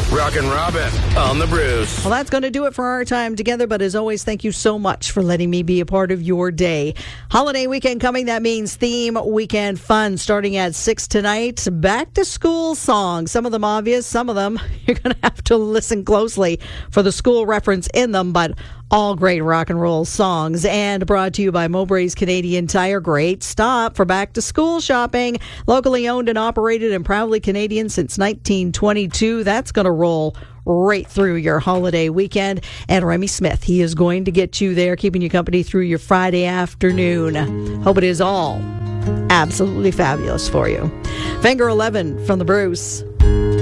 Rockin' Robin on the Bruce. Well, that's going to do it for our time together. But as always, thank you so much for letting me be a part of your day. Holiday weekend coming. That means theme weekend fun starting at 6 tonight. Back to school songs. Some of them obvious. Some of them you're going to have to listen closely for the school reference in them. But all great rock and roll songs, and brought to you by Mowbray's Canadian Tire. Great stop for back to school shopping. Locally owned and operated and proudly Canadian since 1922. That's going to roll right through your holiday weekend. And Remy Smith, he is going to get you there, keeping you company through your Friday afternoon. Hope it is all absolutely fabulous for you. Finger 11 from the Bruce.